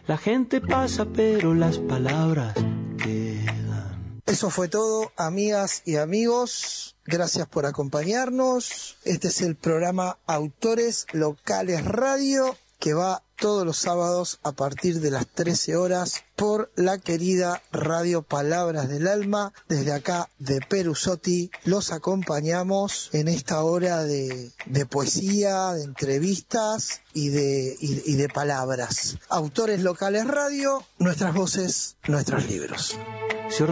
La gente pasa, pero las palabras quedan. Eso fue todo, amigas y amigos. Gracias por acompañarnos. Este es el programa Autores Locales Radio, que va todos los sábados a partir de las 13 horas por la querida Radio Palabras del Alma. Desde acá de Perusotti los acompañamos en esta hora de poesía, de entrevistas y de palabras. Autores Locales Radio, nuestras voces, nuestros libros.